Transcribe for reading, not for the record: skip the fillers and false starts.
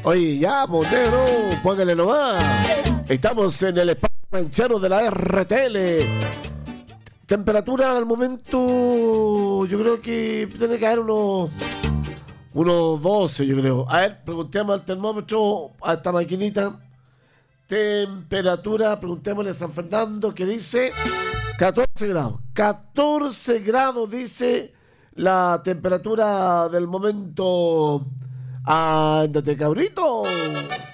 Oye, ya, Monegro, póngale nomás. Estamos en el espacio ranchero de la RTL. Temperatura al momento, yo creo que tiene que haber unos 12, yo creo. A ver, preguntemos al termómetro, a esta maquinita. Temperatura, preguntémosle a San Fernando, que dice 14 grados. 14 grados dice la temperatura del momento. Ándate, cabrito.